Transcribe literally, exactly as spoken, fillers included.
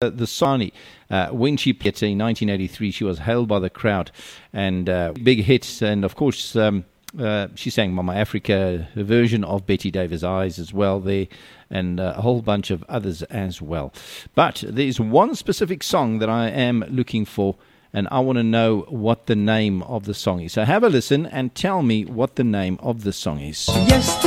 the Sani. Uh, when she played in nineteen eighty-three, she was hailed by the crowd, and uh, big hits. And of course, um, uh, she sang Mama Africa, a version of Betty Davis' Eyes as well there, and uh, a whole bunch of others as well. But there's one specific song that I am looking for, and I want to know what the name of the song is. So have a listen and tell me what the name of the song is. Yes.